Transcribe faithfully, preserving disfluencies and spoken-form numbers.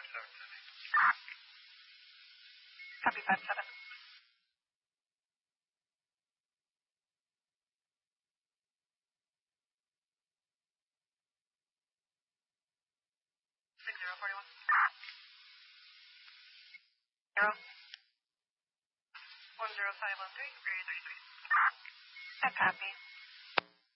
Copy five seven. Six zero forty one. Zero. One zero five one three. Three three three. I copy.